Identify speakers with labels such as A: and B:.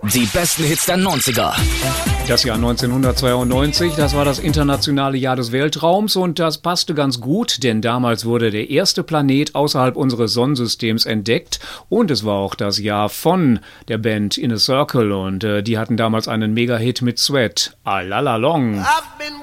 A: Die besten Hits der 90er.
B: Das Jahr 1992, das war das internationale Jahr des Weltraums und das passte ganz gut, denn damals wurde der erste Planet außerhalb unseres Sonnensystems entdeckt und es war auch das Jahr von der Band In a Circle und die hatten damals einen Mega-Hit mit Sweat, All Along.
C: I've been